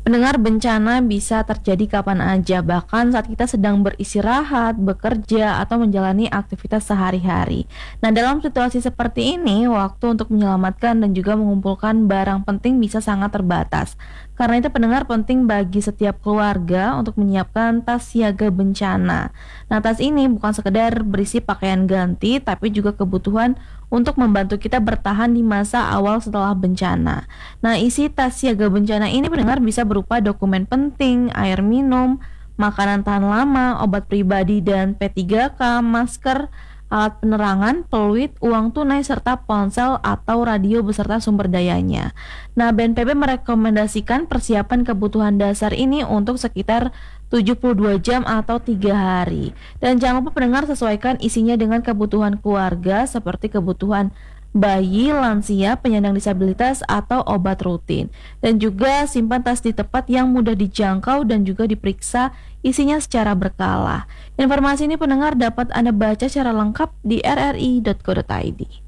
Pendengar, bencana bisa terjadi kapan aja, bahkan saat kita sedang beristirahat, bekerja, atau menjalani aktivitas sehari-hari. Nah, dalam situasi seperti ini, waktu untuk menyelamatkan dan juga mengumpulkan barang penting bisa sangat terbatas. Karena itu pendengar, penting bagi setiap keluarga untuk menyiapkan tas siaga bencana. Nah, tas ini bukan sekedar berisi pakaian ganti, tapi juga kebutuhan untuk membantu kita bertahan di masa awal setelah bencana. Nah, isi tas siaga bencana ini pendengar bisa berupa dokumen penting, air minum, makanan tahan lama, obat pribadi dan P3K, masker, alat penerangan, peluit, uang tunai, serta ponsel atau radio beserta sumber dayanya. Nah, BNPB merekomendasikan persiapan kebutuhan dasar ini untuk sekitar 72 jam atau 3 hari. Dan jangan lupa pendengar, sesuaikan isinya dengan kebutuhan keluarga seperti kebutuhan bayi, lansia, penyandang disabilitas, atau obat rutin. Dan juga simpan tas di tempat yang mudah dijangkau dan juga diperiksa isinya secara berkala. Informasi ini pendengar dapat Anda baca secara lengkap di rri.co.id.